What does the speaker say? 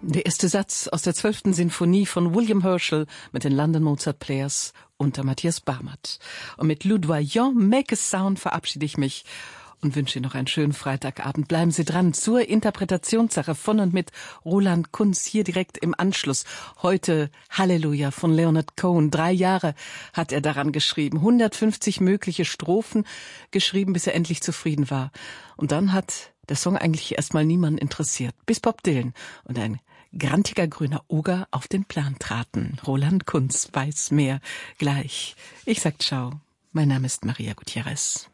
Der erste Satz aus der 12. Sinfonie von William Herschel mit den London Mozart Players unter Matthias Barmert. Und mit Loudoyon, Make a Sound verabschiede ich mich und wünsche Ihnen noch einen schönen Freitagabend. Bleiben Sie dran zur Interpretationssache von und mit Roland Kunz hier direkt im Anschluss. Heute Halleluja von Leonard Cohen. 3 Jahre hat er daran geschrieben. 150 mögliche Strophen geschrieben, bis er endlich zufrieden war. Und dann hat der Song eigentlich erstmal niemanden interessiert, bis Bob Dylan und ein grantiger grüner Oger auf den Plan traten. Roland Kunz weiß mehr gleich. Ich sag ciao. Mein Name ist Maria Gutierrez.